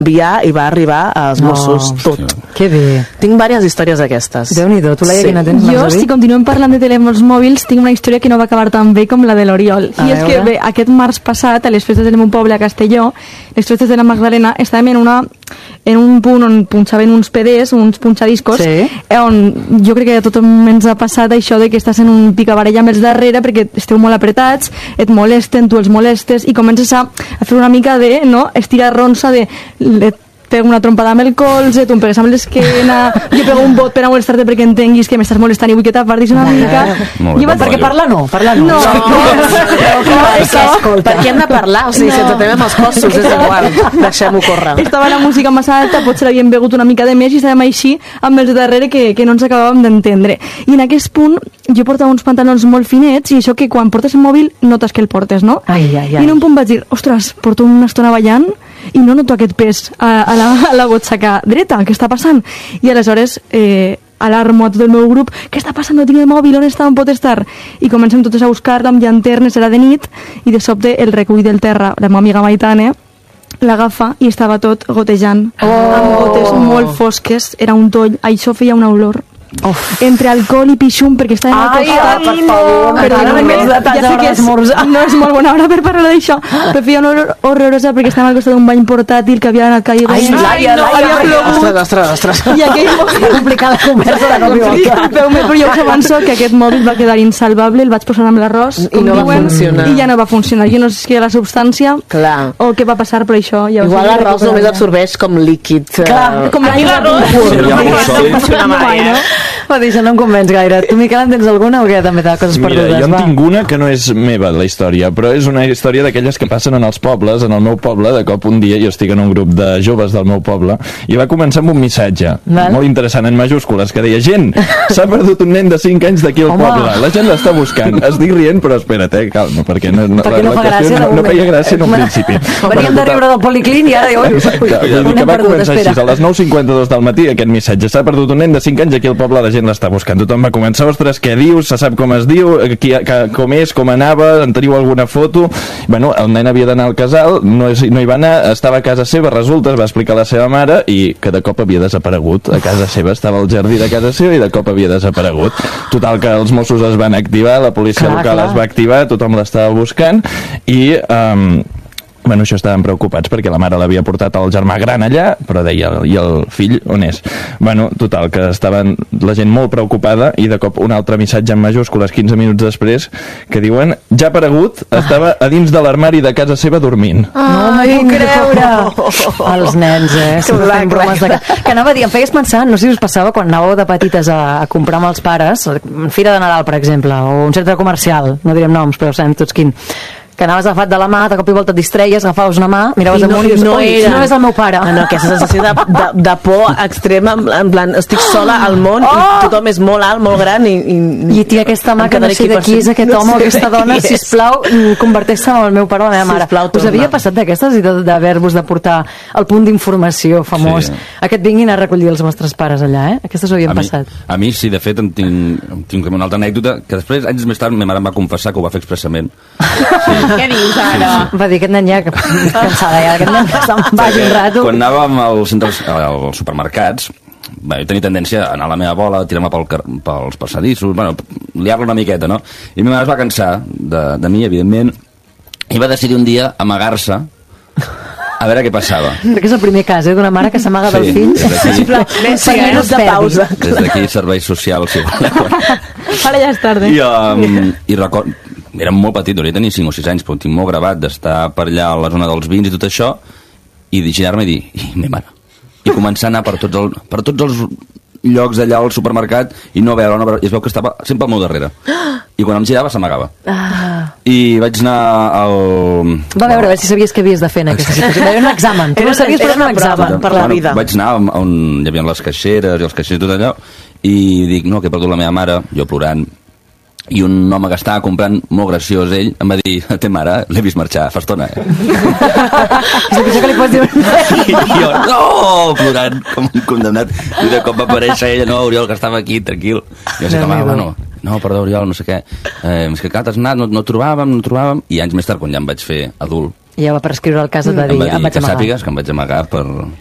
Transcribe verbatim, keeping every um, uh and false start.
enviar i va arribar als Mossos tot. Que bé. Tinc diverses històries d'aquestes. Déu-n'hi-do, tu Laia, Sí. quina tens? Jo, si continuem parlant de telèfons mòbils, tinc una història que no va acabar tan bé com la de l'Oriol. A I és que veure. bé, aquest març passat, a les festes del meu poble, a Castelló, les festes de la Magdalena, estàvem en, una, en un punt on punxaven uns P Ds, uns punxadiscos, Sí. on jo crec que a tothom ens ha passat això de que estàs en un picabarella amb els darrere perquè esteu molt apretats, et molesten, tu els molestes, i comences a, a fer una mica de, no?, estirar ronsa de... Et pego una trompada amb el colze, tu em pegues amb l'esquena, jo pego un bot per a molestar-te perquè entenguis que m'estàs molestant i vull que t'apardis una mica. Molt bé, Jo vaig- molt Perquè bé. parlar no, parlar no. No, No, és que, escolta. per què hem de parlar? O sigui, No. si ens atrevem als cossos, és igual. Deixem-ho córrer. estava la música massa alta, potser l'havíem begut una mica de més i estàvem així amb els de darrere que, que no ens acabàvem d'entendre. I en aquest punt jo portava uns pantalons molt finets i això que quan portes el mòbil notes que el portes, no? Ai, ai, ai. I en un punt vaig dir, ostres, porto una estona ballant i no noto aquest pes a, a, la, a la butxaca dreta, què està passant? I aleshores eh, alarmo a tot el meu grup, què està passant? No tinc el mòbil, on està, on pot estar? I comencem totes a buscar-la amb llanternes, era de nit, i de sobte el recull del terra, la meva amiga Maitane, l'agafa i estava tot gotejant, oh. amb gotes molt fosques, era un toll, això feia una olor. Uf. Entre alcohol i pixum perquè estàvem al Ai, costat. ai, no. Perdona, Encara que més detalls ja sé a l'hora que és, d'esmorzar. no és molt bona hora per parlar d'això, però feia una olor horrorosa perquè estàvem al costat d'un bany portàtil que havia anat caient. Ai, Laia, no, Laia, havia Laia. plogut. Ostres, ostres, ostres. I aquell mòbil... Complicada la conversa de no viu. Disculpeu-me, però jo us avanço que aquest mòbil va quedar insalvable, el vaig posar amb l'arròs, I com no va diuen, funcionar. i ja no va funcionar. Jo no sé si era la substància Clar. o què va passar, però això ja ho Igual sé, l'arròs recuperar. només absorbeix com líquid. Clar, com Ai, l'arròs. Sí, ja molt No sòlid. funciona mai, eh? Va dir, això no em convenç gaire. Tu, Miquel, en tens alguna o què? També de coses Mira, perdudes, jo en va. tinc una que no és meva, la història, però és una història d'aquelles que passen en els pobles. En el meu poble, de cop un dia, jo estic en un grup de joves del meu poble, i va començar amb un missatge Val. molt interessant, en majúscules, que deia: gent, s'ha perdut un nen de cinc anys d'aquí al Home. poble, la gent l'està buscant. Estic rient, però espera't, eh, calma, perquè no, no, Perquè no fa gràcia, no, de no feia moment. gràcia en un principi. Veníem de riure del policlín i ara diu... ui, Exacte, vull dir un que hem va perdut, començar espera. així, a les nou cinquanta-dos del matí, aquest missatge: s'ha perdut un nen de cinc anys aquí al poble, la gent l'està buscant. Tothom va començar: ostres, què dius? Se sap com es diu, qui, que, com és, com anava, en teniu alguna foto? Bueno, el nen havia d'anar al casal, no, és, no hi va anar, estava a casa seva, resulta, es va explicar a la seva mare, i que de cop havia desaparegut a casa seva, estava al jardí de casa seva i de cop havia desaparegut. Total, que els Mossos es van activar, la policia Clar, local clar. es va activar, tothom l'estava buscant, i... Um, Bueno, això estaven preocupats perquè la mare l'havia portat al germà gran allà, però deia, i el fill on és? Bueno, total, que estaven la gent molt preocupada, i de cop un altre missatge en majúscules quinze minuts després que diuen: ja ha aparegut, estava a dins de l'armari de casa seva dormint. No m'ho puc creure. Els nens, eh? Sempre Clar, fent clar. bromes de... Que, que anava a dir, em feies pensar, no sé si us passava quan anàveu de petites a, a comprar amb els pares, en Fira de Nadal, per exemple, o un centre comercial, no direm noms, però sabem tots quin, que anaves agafat de la mà, de cop i volta et distreies, agafaves una mà, miraves I no- amunt i dius, no ui, era. no és el meu pare. Ah, no, aquesta sensació de, de, de por extrema, en, en plan, estic sola al món, Oh! i tothom és molt alt, molt gran, i... I, I tia, aquesta mà em que no quedaré sé aquí de per qui és sempre. aquest home o No sé aquesta de dona, qui és. sisplau, converteix-se en el meu pare o la meva mare. Sisplau, Us torna. havia passat d'aquestes i de- d'haver-vos de portar el punt d'informació famós, Sí. aquest vinguin a recollir els vostres pares allà, eh? Aquestes ho havien A mi, passat. a mi, sí, de fet, en tinc, en tinc una altra anècdota que després, anys més tard, ma mare em va confessar que ho va fer expressament. Què dius ara? Va dir, aquest nen ja, que cansada ja, aquest nen que se'n vagi un rato. Quan anàvem als, centres, als supermercats, va, jo tenia tendència a anar a la meva bola, a tirar-me pel, car- pels passadissos, bueno, liar-la una miqueta, no? I ma mare es va cansar de, de mi, evidentment, i va decidir un dia amagar-se a veure què passava. Perquè és el primer cas, eh, d'una mare que s'amaga Sí, del fill. des d'aquí. Sisplau, Més perquè sí, no eh? es de perdi. pausa. Des d'aquí, serveis socials, si voleu. Ara ja és tarda. I, um, i record... Érem molt petits, hauria de tenir cinc o sis anys, però ho tinc molt gravat d'estar per allà a la zona dels vins i tot això, i de girar-me i dir, i me mare. I començar a anar per tots, el, per tots els llocs allà al supermercat i no veure, no veure, i es veu que estava sempre al meu darrere. I quan em girava s'amagava. Ah. I vaig anar al... Va veure, a veure si sabies què havies de fer en aquesta situació. Va haver un examen. Tu no Era- sabies, però era era un una prova. examen. per la vida. Vaig anar on, on hi havia les caixeres i els caixers i tot allò, i dic, no, que he perdut la meva mare, jo plorant, i un home que estava comprant, molt graciós ell, em va dir, té mare, l'he vist marxar fa estona, eh? És el pitjor que li pots dir. I jo, no, plorant, com un condemnat, i de cop va aparèixer ella, no, Oriol, que estava aquí, tranquil. I jo sé que, va, bueno, no, perdó, Oriol, no sé què, eh, és que clar, t'has anat, no, no trobàvem, no trobàvem, i anys més tard, quan ja em vaig fer adult, I ja va prescriure el cas de dir, Em va dir em vaig que amagar. sàpigues que em vaig amagar per...